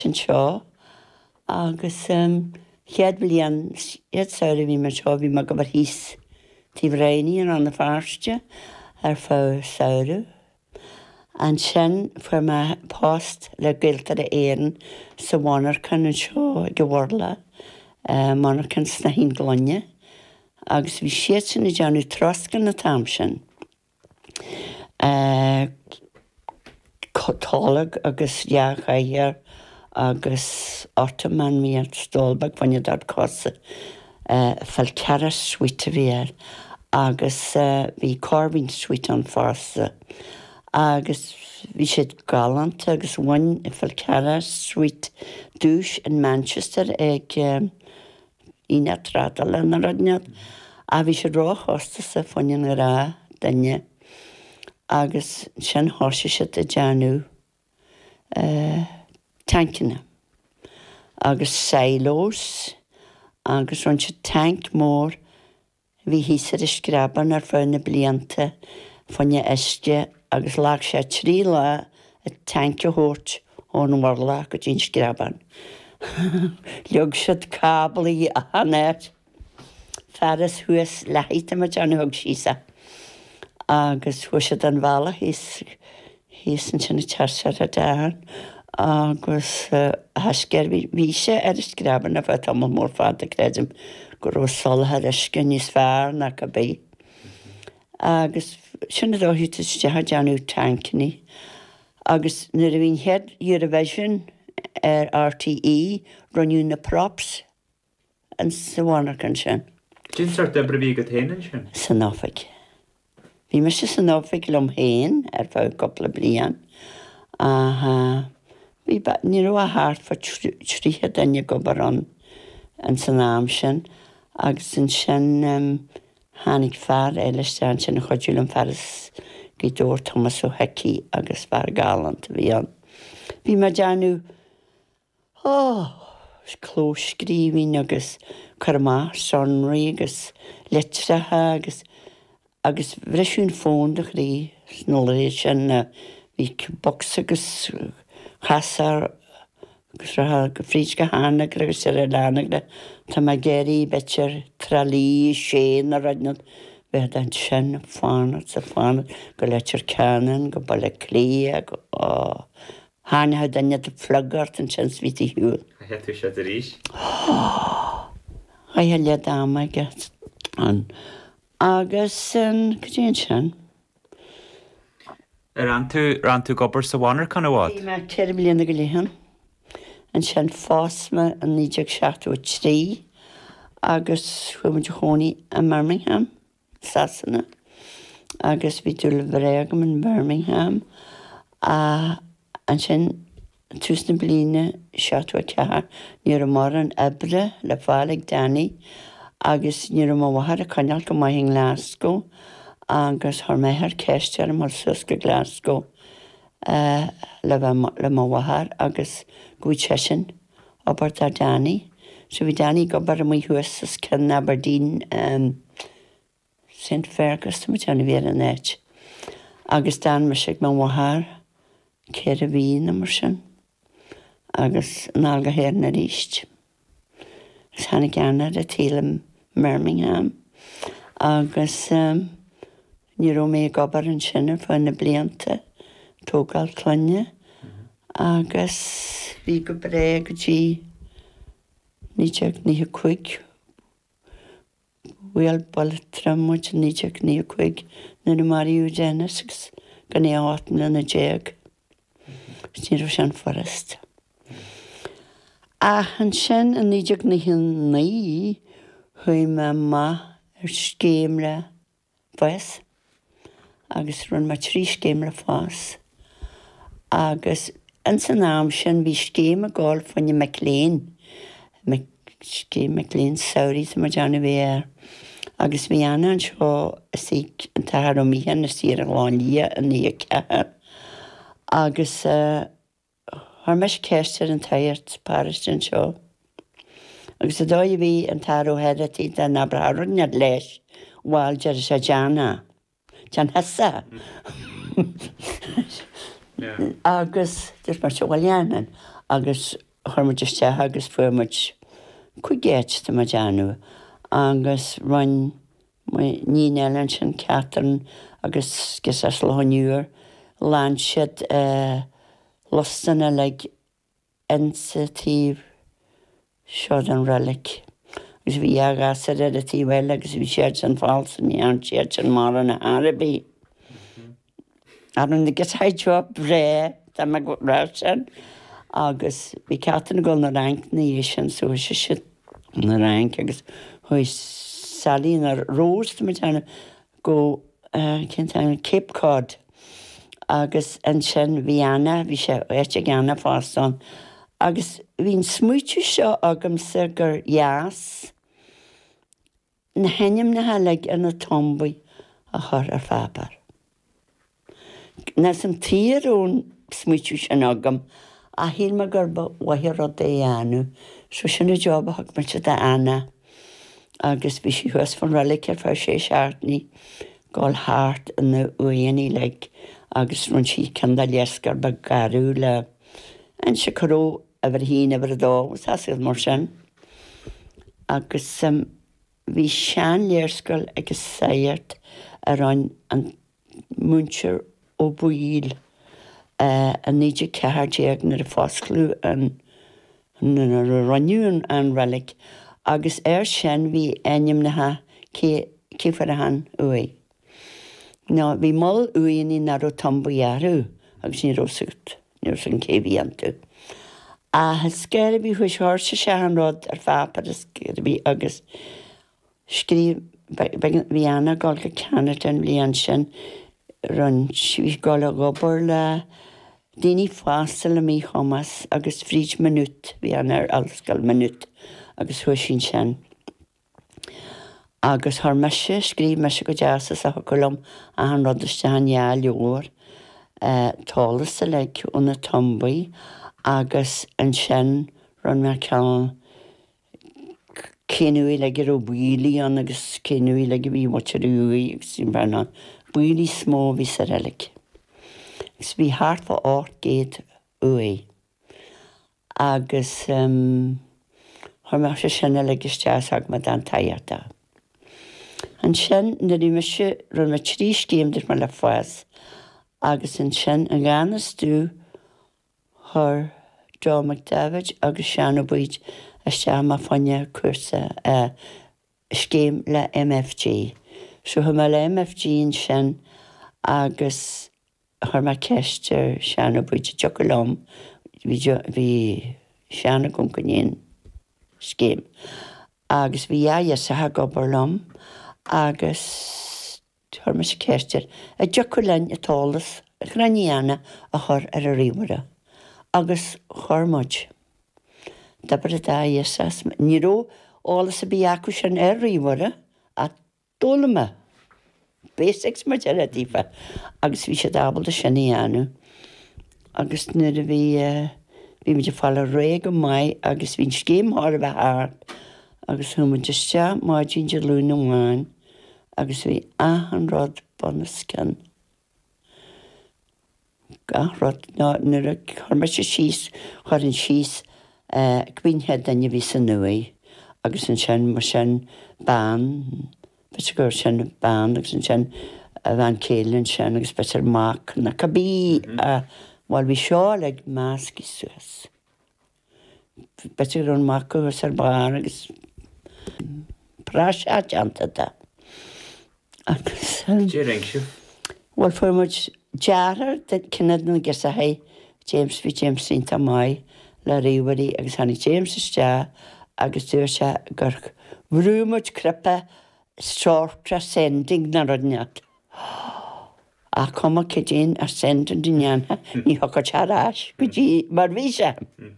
sin seo agus chead blian saoire bhí mar seo bhí mar go bar híos tíhréí an na farste fá saoire. An sin fuair me post le giltar a éan sa bhánarcan an seo go bhharla mánarcan sna hín glonne, agus bhí siad sin na deanú troscan na tamsin. Tálag agus deachaíar agus ortaman míad stolbag bhaine dad cosa fel ceras suite bhíar agus bhí corbín suite an farsa. Agus bhí siad galant agus bhain fel ceras suite dúis in Manchester ag ina tradal yn yr adniad. A fi eisiau roch hosta sa ffonion yr a dynia. Agus sy'n horsi sydd y janw tankina. Agus sailos. Agus rhan sydd tank môr. Fi hysar ysgraban ar ffyn y blianta. Ffonia esgia. Agus lag sy'n tri la y tank o hwrt o'n warla ac o'n sgraban. Liog sydd cabl i anet. Faras hwys lahit am y jan hwg sisa. Agus hwysad yn fala hys yn sy'n y tarsar a dan. Agus hasger fi eisiau ysgraban a fat aml môr fad a gredym gwrw sol har ysga nis far na ca bei. Agus sy'n y ddohi ty stihad janw tank ni. Agus nyr fi'n hed Eurovision RTE rhan na props yn sywanar gan sy'n. Dyn sort o bryfi gyd hyn yn sy'n? Synofig. Fi mysio synofig lom hen fawr gobl y blian. Fi ni rwa hart fo triad yn y gobaron yn synam sy'n. Agus yn sy'n hanig far eilestan sy'n chodjul yn faris gydor Thomas O'Hecky agus far galant fi an. Fi ma janw clós sgrifin agus carma sonri agus letraha agus freswn ffôn dych ri snolri sy'n fi box agus chasar agus raha gyffryd gahana agus yr elanag da ta ma geri betcher trali sien ar adnod Beth yn sy'n ffanad go lecher canan go bala cli ag Hanna had dan net de flaggart en sy'n sviti hwyl. A het u sydd yr is? A hyllia dama get. Agus cydyn sy'n. Ran tu gobar sa wanar can o wad? Mae terriblion y gylihan. Yn sy'n ffos ma yn 1973. Agus hwyl mynd honi yn Birmingham. Sasana. Agus fi dwyl fregam yn Birmingham. Yn sy'n twsyn blina siatwa cahar. Nyr ymor yn ebre le falig dani. Agus nyr ymor wahar y cynal gymai yn Glasgow. Agus hor meher cestiar ym Olsysg Glasgow. Le ma wahar. Agus gwy chesyn o bort ar dani. So fi dani gobar ym mwy hwysys cyn Aberdeen St Fergus. Dyma tian i fi ar y net. Agus dan mysig mewn wahar. Ceir fi yn ymwysyn. Agus yn alga her na rist. Agus hann i ganad y teil yn Birmingham. Agus ni ro me gobar yn sy'n ffyn y blianta. Togal clynna. Agus fi gobreg gi ni cwig. Wyl boltram mwyd ni cwig. Nyn y mari yw genes. Gan i atyn yn y jeg. Sy'n rhaid sy'n fforest. A yn sy'n yn nidig ni hyn ni, hwy ma sgemra fes. Agus rhan ma 3 sgemra fes. Agus yn sy'n am sy'n fi sgem y gol ffyn i McLean. Sgem McLean Sauri sy'n ma jan i fi Agus fi anna yn sio ysig yn tahar o mi hyn ysir yn lonia yn ni y cahar. Agus har mes kester yn tairt Paris yn sio. Agus y doi fi yn taro hedet i dan abraharwniad leis wal jar sa jana. Jan hessa. Agus, dys mar sio walianan. Agus chuirmuid iste agus fuirmuid chuigéit tá ma deanú agus roin ní Ellen sin Catherine agus gus as lehanúr lán siad lustanna le initiatív seo an relic. Agus bhí agas a tí bhile agus bhí siad an fáilsan í an siad an mar an Arabí. Arn agus haideo bré tá me go rá sin agus bhí Catherine go na rank na dhé sin so se siad na rank agus chuis salín ar rós me tena go Cape Cod agus an sin bhí anna bhí sé éite ganna fástán agus bhín smuitiú seo agamsa gur jaas na henim na haleg an na tombaí a chur ar fábar. Nes an tíarún smuitiú sin agam a híl me gur wahir o déanú so sin a job a hag me se da anna agus bhí si huas fan relic ar fá sé seartní gáil háart in na uaní le agus rún si canda liescar ba garú le an se coró a bhar hín a bhar dó hasad mar sin agus bhí sean liescail agus sayart ar an múntir ó buíl a níidir cehardéag nar a fásclú an ranniún an relic agus sin bhí aim nathe céfar a han uai. Ná bhí moll uaí nar ó tambaíarú agus ní rósút níor san céhí antú. A sceir bhí chuis háirsa se an rád ar fápar bhí agus scrí bhí anna gáil go Canada an bhíon sin run si gáil a gobar le daoine fástal a mí chomas agus fríd minút bhí an ar alscail minút agus thuisiín sin. Agus thar meise scríb meise go deasas a golum a an rudaiste an leor tálas a le úna tombaí agus an sin run me ceann céanúí le gur ó bhuilí an agus céanúí le go bhí muteúí agus sin bena bhuilí smó bhí sa relic. Gus bhí háart fa 8 géad uai. Agus thar meise sinna le gusteas ag me dan taiarta. An sin na dí meise run me trí scéimdir me le fáas agus an sin an gánas tú thar John McDavid agus Seanna Buid a seama fanne cuasa scéim le MFG. So ha me le MFG an sin agus thar me ceistir Seanna Buid a jocolom bhí Seanna gom gonéin scéim. Agus bhí sa ha gobarlom agus thar me se ceistir a jocolein a tálas a chraníana a chur ar a ríomara. Agus chormuid. Dabar a dá iasas. Níró álas a bí acu sin ar ríomara a dólama. Basics mar ar a dífa. Agus bhí sé dábal a sinna anu. Agus nuair a bhí meidir fáil a ré go mai agus bhín scéim thar a bheith háart. Agus thuid iste má dín de lúna mháin agus bhí an rád bonascan. Gahrad nuair a chuir se síos chuir an síos cuinthead danne bhí san nuaí agus an sin mar sin bán be gur sin bán agus an sin a bhean célann sin agus betar mac na cabí bhil bhí seo le másci suas. Betar an mac agus ar bán agus prás ateanta da. Agus bhil fuirmuid dearar cinnad na gus a haid James bhí James Sínta mai le riomhaí agus hanig James iste agus dúir se gur bhrúmuid crepa stráptra sending na rodneat. A cuma cedín ar sending duneanna ní thucha tearás go dtí mar bhí se.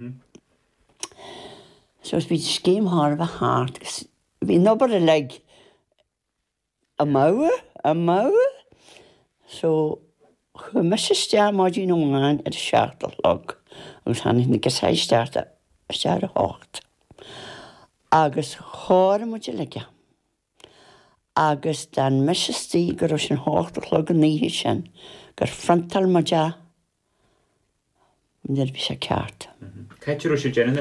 So bhí scéim thar bheith háart agus bhí nobar a le a máha so chu me se stear má dí nóáin ar seaachta log agus hanig na gus stearta stear a hácht. Agus cháir mu leige. Agus den me se tí gur sin hácht log an níhí sin gur frontal maide Níor bhí sé ceart. Caiitiú sé dénne